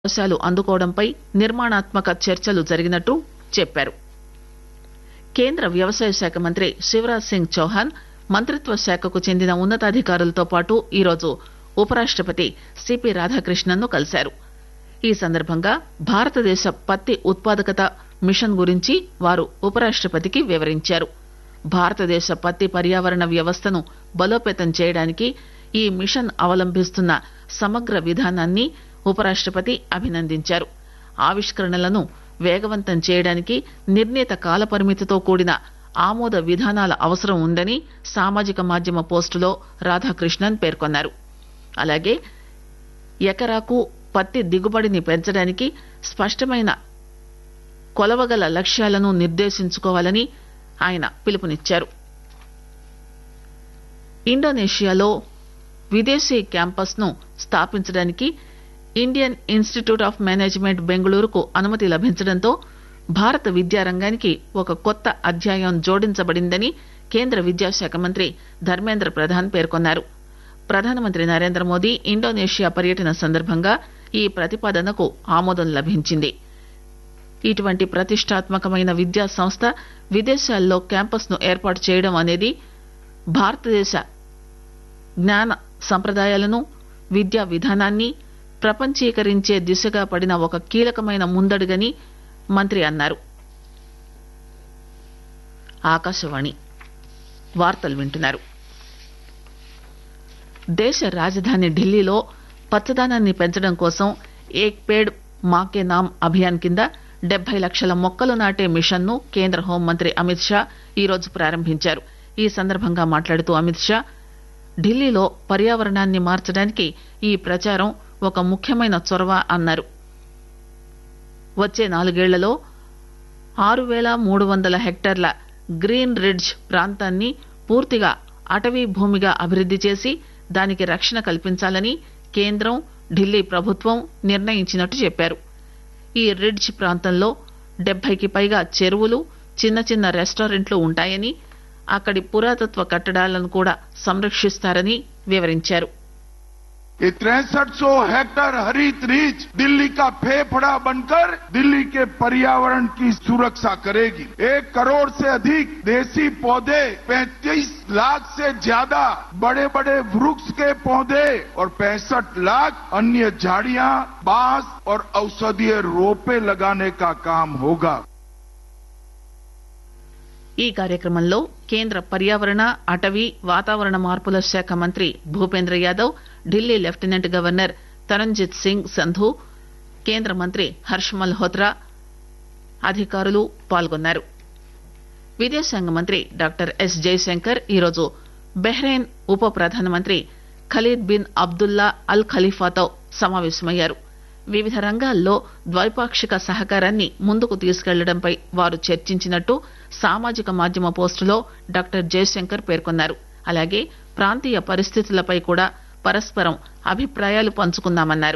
అవకాశాలు అందుకోవడంపై నిర్మాణాత్మక చర్చలు జరిగినట్టు చెప్పారు. కేంద్ర వ్యవసాయ శాఖ మంత్రి శివరాజ్ సింగ్ చౌహాన్ మంత్రిత్వ శాఖకు చెందిన ఉన్నతాధికారులతో పాటు ఈరోజు ఉపరాష్టపతి సిపి రాధాకృష్ణన్ ను కలిశారు. ఈ సందర్భంగా భారతదేశ పత్తి ఉత్పాదకత మిషన్ గురించి వారు ఉపరాష్టపతికి వివరించారు. భారతదేశ పత్తి పర్యావరణ వ్యవస్థను బలోపేతం చేయడానికి ఈ మిషన్ అవలంబిస్తున్న సమగ్ర విధానాన్ని ఉపరాష్టపతి అభినందించారు. ఆవిష్కరణలను వేగవంతం చేయడానికి నిర్ణీత కాలపరిమితితో కూడిన ఆమోద విధానాల అవసరం ఉందని సామాజిక మాధ్యమ పోస్టులో రాధాకృష్ణన్ పేర్కొన్నారు. అలాగే ఎకరాకు పత్తి దిగుబడిని పెంచడానికి స్పష్టమైన కొలవగల లక్ష్యాలను నిర్దేశించుకోవాలని ఆయన పిలుపునిచ్చారు. ఇండోనేషియాలో విదేశీ క్యాంపస్ ను స్థాపించడానికి ఇండియన్ ఇన్స్టిట్యూట్ ఆఫ్ మేనేజ్మెంట్ బెంగళూరుకు అనుమతి లభించడంతో భారత విద్యారంగానికి ఒక కొత్త అధ్యాయం జోడించబడిందని కేంద్ర విద్యాశాఖ మంత్రి ధర్మేంద్ర ప్రధాన్ పేర్కొన్నారు. ప్రధానమంత్రి నరేంద్ర మోదీ ఇండోనేషియా పర్యటన సందర్భంగా ఈ ప్రతిపాదనకు ఆమోదం లభించింది. ఇటువంటి ప్రతిష్టాత్మకమైన విద్యా సంస్థ విదేశాల్లో క్యాంపస్ ను ఏర్పాటు చేయడం అనేది భారతదేశ జ్ఞాన సంప్రదాయాలను విద్యా విధానాన్ని ప్రపంచీకరించే దిశగా పడిన ఒక కీలకమైన ముందడుగని మంత్రి అన్నారు. ఆకాశవాణి వార్తలు వింటున్నారు. దేశ రాజధాని ఢిల్లీలో పచ్చదనాన్ని పెంచడం కోసం ఏక్ పేడ్ మాకే నామ్ అభియాన్ కింద 70 లక్షల మొక్కలు నాటే మిషన్ ను కేంద్ర హోంమంత్రి అమిత్ షా ఈరోజు ప్రారంభించారు. ఈ సందర్భంగా మాట్లాడుతూ అమిత్ షా ఢిల్లీలో పర్యావరణాన్ని మార్చడానికి ఈ ప్రచారం ఒక ముఖ్యమైన చొరవ అన్నారు. వచ్చే 4 ఏళ్లలో 6,300 హెక్టార్ల గ్రీన్ రిడ్జ్ ప్రాంతాన్ని పూర్తిగా అటవీ భూమిగా అభివృద్ది చేసి దానికి రక్షణ కల్పించాలని కేంద్రం ఢిల్లీ ప్రభుత్వం నిర్ణయించినట్టు చెప్పారు. ఈ రిడ్జ్ ప్రాంతంలో 70కి పైగా చెరువులు, చిన్న చిన్న రెస్టారెంట్లు ఉంటాయని, అక్కడి పురాతత్వ కట్టడాలను కూడా సంరక్షిస్తారని వివరించారు. ये 6300 हेक्टेयर हरित रीच दिल्ली का फेफड़ा बनकर दिल्ली के पर्यावरण की सुरक्षा करेगी. 1 करोड़ से अधिक देसी पौधे, 35 लाख से ज्यादा बड़े बड़े वृक्ष के पौधे और 65 लाख अन्य झाड़ियां, बांस और औषधीय रोपे लगाने का काम होगा. ఈ కార్యక్రమంలో కేంద్ర పర్యావరణ, అటవీ, వాతావరణ మార్పుల శాఖ మంత్రి భూపేంద్ర యాదవ్, ఢిల్లీ లెఫ్టినెంట్ గవర్నర్ తరంజిత్ సింగ్ సంధు, కేంద్ర మంత్రి హర్ష్ మల్హోత్రా అధికారులు పాల్గొన్నారు. విదేశాంగ మంత్రి డాక్టర్ ఎస్ జయశంకర్ ఈరోజు బహ్రెయిన్ ఉప ప్రధానమంత్రి ఖలీద్ బిన్ అబ్దుల్లా అల్ ఖలీఫాతో సమావేశమయ్యారు. వివిధ రంగాల్లో ద్వైపాక్షిక సహకారాన్ని ముందుకు తీసుకెళ్లడంపై వారు చర్చించినట్టు సామాజిక మాధ్యమ పోస్టులో డాక్టర్ జయశంకర్ పేర్కొన్నారు. అలాగే ప్రాంతీయ పరిస్థితులపై కూడా పరస్పరం అభిప్రాయాలు పంచుకున్నామన్నారు.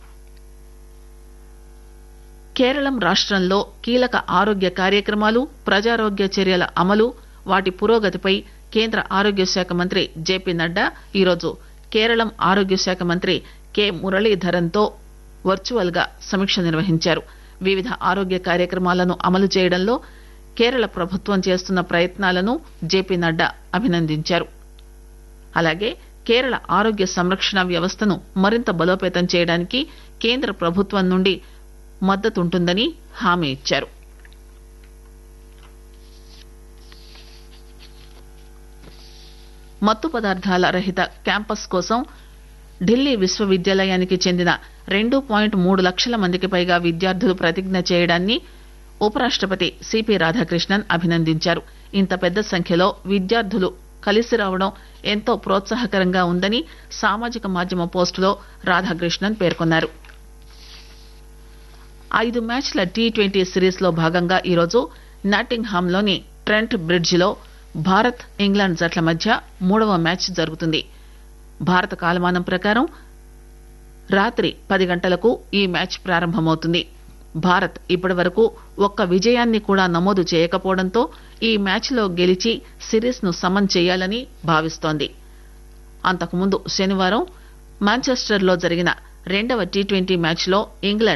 కేరళం రాష్టంలో కీలక ఆరోగ్య కార్యక్రమాలు, ప్రజారోగ్య చర్యల అమలు, వాటి పురోగతిపై కేంద్ర ఆరోగ్య శాఖ మంత్రి జేపీ నడ్డా ఈరోజు కేరళం ఆరోగ్య శాఖ మంత్రి కె మురళీధరన్ తో వర్చువల్ గా సమీక్ష నిర్వహించారు. వివిధ ఆరోగ్య కార్యక్రమాలను అమలు చేయడంలో కేరళ ప్రభుత్వం చేస్తున్న ప్రయత్నాలను జేపీ నడ్డా అభినందించారు. అలాగే కేరళ ఆరోగ్య సంరక్షణ వ్యవస్థను మరింత బలోపేతం చేయడానికి కేంద్ర ప్రభుత్వం నుండి మద్దతుంటుందని హామీ ఇచ్చారు. మత్తు పదార్థాల రహిత క్యాంపస్ కోసం ఢిల్లీ విశ్వవిద్యాలయానికి చెందిన 2.3 లక్షల మందికి పైగా విద్యార్థులు ప్రతిజ్ఞ చేయడాన్ని ఉపరాష్టపతి సిపి రాధాకృష్ణన్ అభినందించారు. ఇంత పెద్ద సంఖ్యలో విద్యార్థులు కలిసి రావడం ఎంతో ప్రోత్సాహకరంగా ఉందని సామాజిక మాధ్యమ పోస్టులో రాధాకృష్ణన్ పేర్కొన్నారు. 5 మ్యాచ్ల T20 సిరీస్ లో భాగంగా ఈరోజు నాటింగ్హామ్ లోని ట్రెంట్ బ్రిడ్జ్ లో భారత్, ఇంగ్లాండ్ జట్ల మధ్య 3వ మ్యాచ్ జరుగుతుంది. భారత కాలమానం ప్రకారం రాత్రి 10 గంటలకు ఈ మ్యాచ్ ప్రారంభమవుతుంది. భారత్ ఇప్పటి వరకు ఒక్క విజయాన్ని కూడా నమోదు చేయకపోవడంతో ఈ మ్యాచ్ లో గెలిచి సిరీస్ ను సమన్ చేయాలని భావిస్తోంది. అంతకుముందు శనివారం మాంచెస్టర్ లో జరిగిన 2వ T20 మ్యాచ్ లో ఇంగ్లాండ్